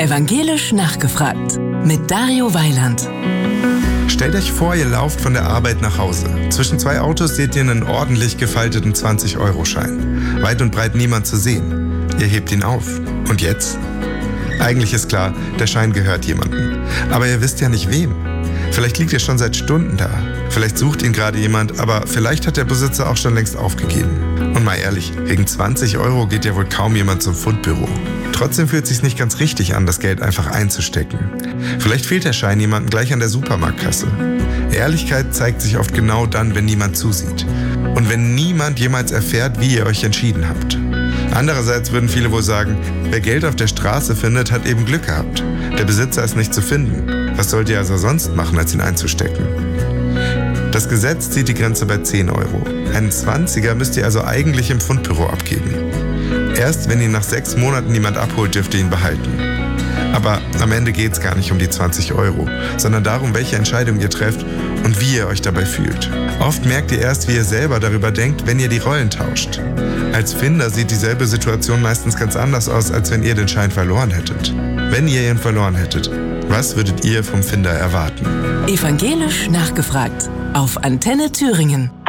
Evangelisch nachgefragt mit Dario Weiland. Stellt euch vor, ihr lauft von der Arbeit nach Hause. Zwischen zwei Autos seht ihr einen ordentlich gefalteten 20-Euro-Schein. Weit und breit niemand zu sehen. Ihr hebt ihn auf. Und jetzt? Eigentlich ist klar, der Schein gehört jemandem. Aber ihr wisst ja nicht wem. Vielleicht liegt er schon seit Stunden da. Vielleicht sucht ihn gerade jemand, aber vielleicht hat der Besitzer auch schon längst aufgegeben. Und mal ehrlich, wegen 20 Euro geht ja wohl kaum jemand zum Fundbüro. Trotzdem fühlt es sich nicht ganz richtig an, das Geld einfach einzustecken. Vielleicht fehlt der Schein jemandem gleich an der Supermarktkasse. Ehrlichkeit zeigt sich oft genau dann, wenn niemand zusieht. Und wenn niemand jemals erfährt, wie ihr euch entschieden habt. Andererseits würden viele wohl sagen, wer Geld auf der Straße findet, hat eben Glück gehabt. Der Besitzer ist nicht zu finden. Was sollt ihr also sonst machen, als ihn einzustecken? Das Gesetz zieht die Grenze bei 10 Euro. Einen 20er müsst ihr also eigentlich im Fundbüro abgeben. Erst wenn ihn nach 6 Monaten niemand abholt, dürft ihr ihn behalten. Aber am Ende geht es gar nicht um die 20 Euro, sondern darum, welche Entscheidung ihr trefft und wie ihr euch dabei fühlt. Oft merkt ihr erst, wie ihr selber darüber denkt, wenn ihr die Rollen tauscht. Als Finder sieht dieselbe Situation meistens ganz anders aus, als wenn ihr den Schein verloren hättet. Wenn ihr ihn verloren hättet, was würdet ihr vom Finder erwarten? Evangelisch nachgefragt auf Antenne Thüringen.